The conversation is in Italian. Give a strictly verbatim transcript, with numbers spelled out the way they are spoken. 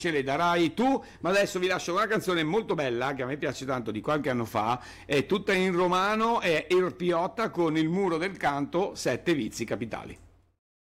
ce le darai tu, ma adesso vi lascio una canzone molto bella che a me piace tanto, di qualche anno fa, è tutta in romano, è Irpiotta con il muro del canto, sette vizi capitali.